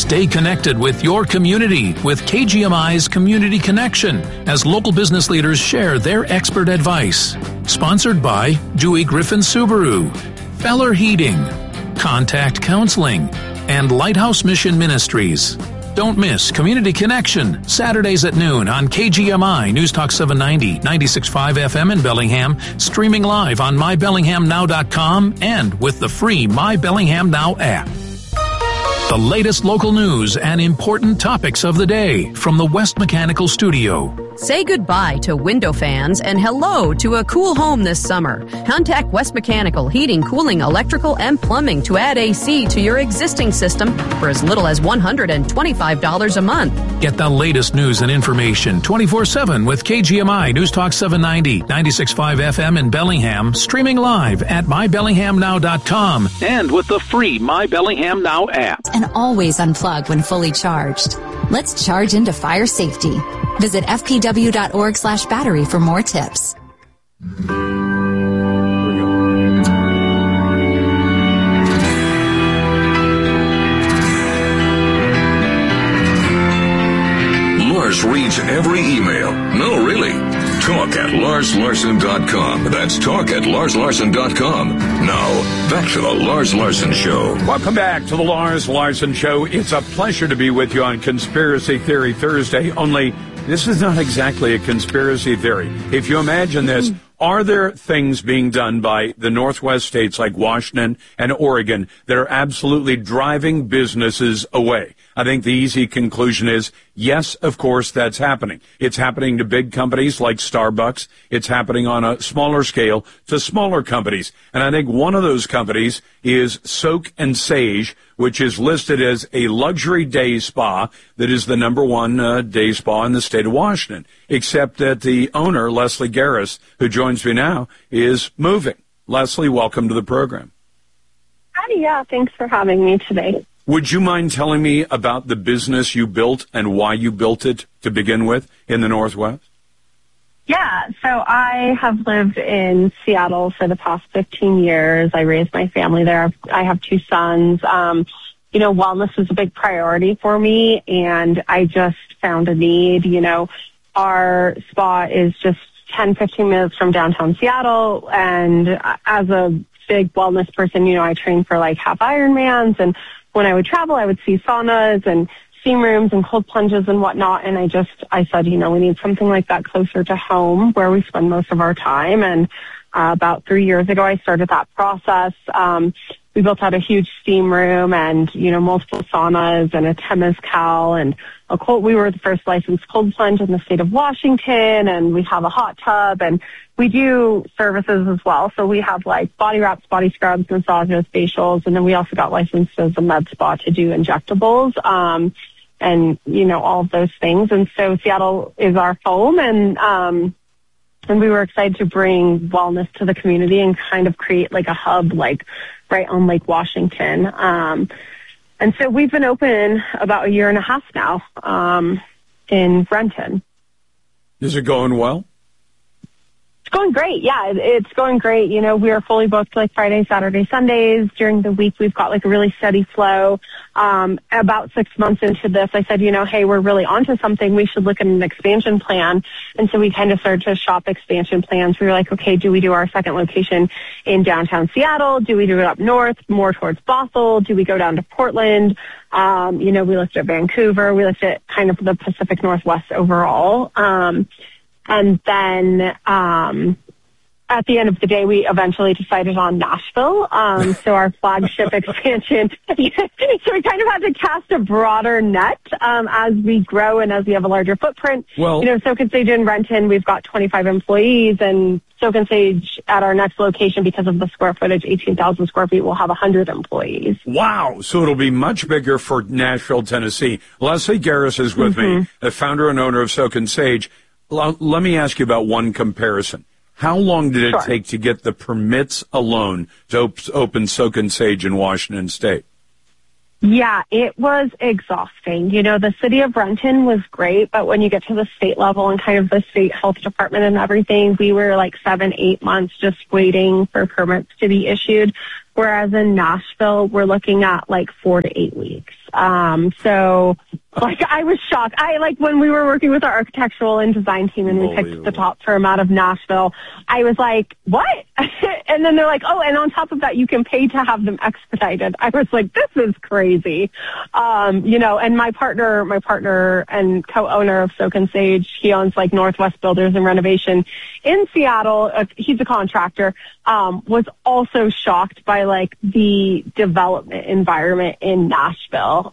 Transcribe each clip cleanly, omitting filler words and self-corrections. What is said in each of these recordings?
Stay connected with your community with KGMI's Community Connection as local business leaders share their expert advice. Sponsored by Dewey Griffin Subaru, Feller Heating, Contact Counseling, and Lighthouse Mission Ministries. Don't miss Community Connection, Saturdays at noon on KGMI News Talk 790, 96.5 FM in Bellingham, streaming live on mybellinghamnow.com and with the free My Bellingham Now app. The latest local news and important topics of the day from the West Mechanical Studio. Say goodbye to window fans and hello to a cool home this summer. Contact West Mechanical Heating, Cooling, Electrical, and Plumbing to add AC to your existing system for as little as $125 a month. Get the latest news and information 24/7 with KGMI News Talk 790, 96.5 FM in Bellingham, streaming live at mybellinghamnow.com and with the free My Bellingham Now app. And always unplug when fully charged. Let's charge into fire safety. Visit fpw.org/battery for more tips. Lars reads every email. No, really. Talk at LarsLarson.com. That's talk at LarsLarson.com. Now, back to the Lars Larson Show. Welcome back to the Lars Larson Show. It's a pleasure to be with you on Conspiracy Theory Thursday, only this is not exactly a conspiracy theory. If you imagine this, are there things being done by the Northwest states like Washington and Oregon that are absolutely driving businesses away? I think the easy conclusion is, yes, of course, that's happening. It's happening to big companies like Starbucks. It's happening on a smaller scale to smaller companies. And I think one of those companies is Soak and Sage, which is listed as a luxury day spa that is the number one day spa in the state of Washington, except that the owner, Leslie Garris, who joins me now, is moving. Leslie, welcome to the program. Hi, yeah, thanks for having me today. Would you mind telling me about the business you built and why you built it to begin with in the Northwest? Yeah, so I have lived in Seattle for the past 15 years. I raised my family there. I have two sons. Wellness was a big priority for me, and I just found a need. Our spa is just 10, 15 minutes from downtown Seattle, and as a big wellness person, I train for like half Ironmans, and when I would travel, I would see saunas and steam rooms and cold plunges and whatnot. And I said, we need something like that closer to home where we spend most of our time. And about 3 years ago, I started that process. We built out a huge steam room and, multiple saunas and a Temazcal and we were the first licensed cold plunge in the state of Washington, and we have a hot tub, and we do services as well. So we have like body wraps, body scrubs, massages, facials, and then we also got licensed as a med spa to do injectables, and all of those things. And so Seattle is our home, and we were excited to bring wellness to the community and kind of create like a hub, like right on Lake Washington. And so we've been open about a year and a half now in Renton. Is it going well? It's going great. Yeah, it's going great. We are fully booked like Friday, Saturday, Sundays. During the week, we've got like a really steady flow. About 6 months into this, I said, hey, we're really onto something. We should look at an expansion plan. And so we kind of started to shop expansion plans. We were like, okay, do we do our second location in downtown Seattle? Do we do it up north, more towards Bothell? Do we go down to Portland? We looked at Vancouver. We looked at kind of the Pacific Northwest overall. And then at the end of the day, we eventually decided on Nashville. So our flagship expansion. So we kind of had to cast a broader net as we grow and as we have a larger footprint. Well, Soak and Sage in Renton, we've got 25 employees, and Soak and Sage at our next location, because of the square footage, 18,000 square feet, will have 100 employees. Wow. So it'll be much bigger for Nashville, Tennessee. Leslie Garris is with me, the founder and owner of Soak and Sage. Let me ask you about one comparison. How long did it take to get the permits alone to open Soak and Sage in Washington State? Yeah, it was exhausting. The city of Renton was great, but when you get to the state level and kind of the state health department and everything, we were like 7-8 months just waiting for permits to be issued. whereas in Nashville, we're looking at like 4 to 8 weeks. So like I was shocked. When we were working with our architectural and design team and we picked the top firm out of Nashville, I was like, what? And then they're like, oh, and on top of that, you can pay to have them expedited. I was like, this is crazy. And my partner and co-owner of Soak and Sage, he owns like Northwest Builders and Renovation in Seattle. He's a contractor, was also shocked by like the development environment in Nashville.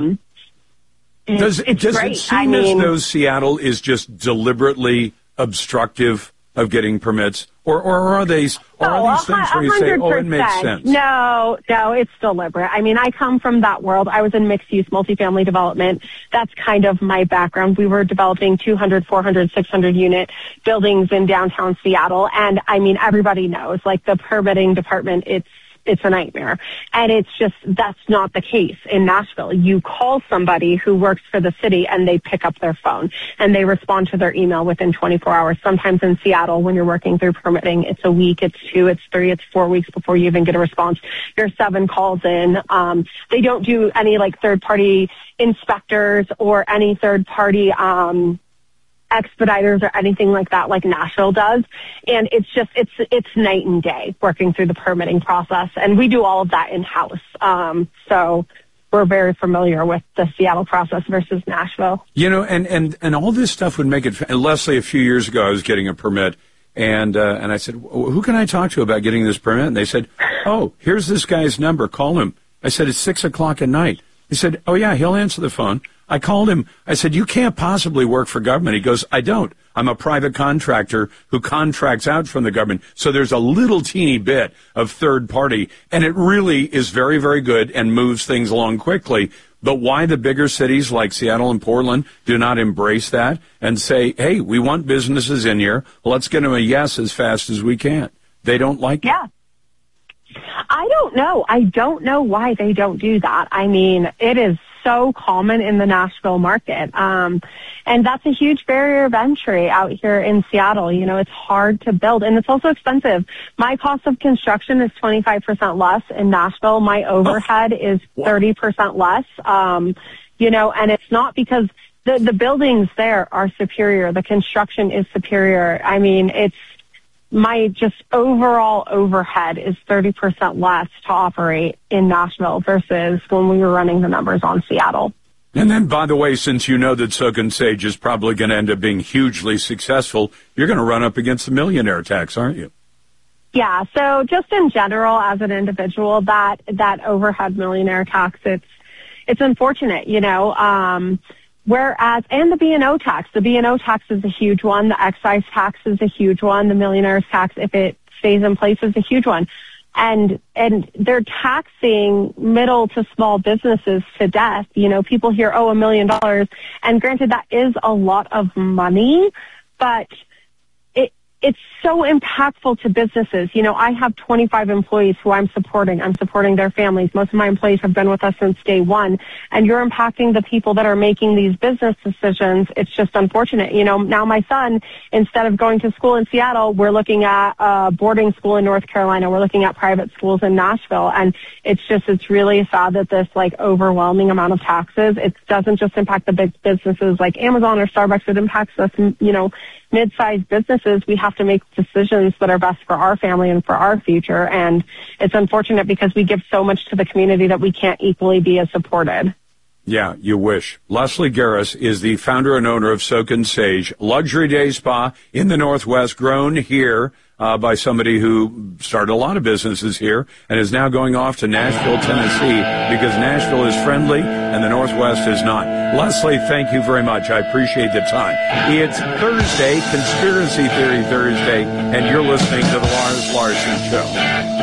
Does it seem as though Seattle is just deliberately obstructive of getting permits, or are these things where you say, oh, it makes sense? No, it's deliberate. I mean, I come from that world. I was in mixed-use multifamily development. That's kind of my background. We were developing 200, 400, 600-unit buildings in downtown Seattle, and I mean, everybody knows, like the permitting department, it's a nightmare. And it's just, that's not the case in Nashville. You call somebody who works for the city and they pick up their phone and they respond to their email within 24 hours. Sometimes in Seattle, when you're working through permitting, it's a week, it's 2, it's 3, it's 4 weeks before you even get a response. You're 7 calls in. They don't do any like third-party inspectors or any third-party, expediters or anything like that like Nashville does. And it's just, it's night and day working through the permitting process. And we do all of that in-house. So we're very familiar with the Seattle process versus Nashville. And all this stuff would make it, Leslie, a few years ago, I was getting a permit and I said, who can I talk to about getting this permit? And they said, oh, here's this guy's number. Call him. I said, it's 6:00 at night. He said, oh yeah, he'll answer the phone. I called him. I said, you can't possibly work for government. He goes, I don't. I'm a private contractor who contracts out from the government. So there's a little teeny bit of third party, and it really is very, very good and moves things along quickly. But why the bigger cities like Seattle and Portland do not embrace that and say, hey, we want businesses in here. Let's get them a yes as fast as we can. They don't like it. I don't know. I don't know why they don't do that. I mean, it is so common in the Nashville market. And that's a huge barrier of entry out here in Seattle. It's hard to build and it's also expensive. My cost of construction is 25% less in Nashville. My overhead is 30% less. And it's not because the buildings there are superior. The construction is superior. I mean, my just overall overhead is 30% less to operate in Nashville versus when we were running the numbers on Seattle. And then, by the way, since you know that Soak and Sage is probably going to end up being hugely successful, you're going to run up against the millionaire tax, aren't you? Yeah, so just in general, as an individual, that overhead millionaire tax, it's unfortunate, Whereas, and the B&O tax. The B&O tax is a huge one. The excise tax is a huge one. The millionaire's tax, if it stays in place, is a huge one. And they're taxing middle to small businesses to death. People hear, $1 million. And granted, that is a lot of money, but it's so impactful to businesses. I have 25 employees who I'm supporting. I'm supporting their families. Most of my employees have been with us since day one. And you're impacting the people that are making these business decisions. It's just unfortunate. Now my son, instead of going to school in Seattle, we're looking at boarding school in North Carolina. We're looking at private schools in Nashville. And it's really sad that this overwhelming amount of taxes, it doesn't just impact the big businesses like Amazon or Starbucks. It impacts us, mid-sized businesses. We have to make decisions that are best for our family and for our future. And it's unfortunate because we give so much to the community that we can't equally be as supported. Yeah, you wish. Leslie Garris is the founder and owner of Soak and Sage, luxury day spa in the Northwest, grown here by somebody who started a lot of businesses here and is now going off to Nashville, Tennessee, because Nashville is friendly and the Northwest is not. Leslie, thank you very much. I appreciate the time. It's Thursday, Conspiracy Theory Thursday, and you're listening to The Lars Larson Show.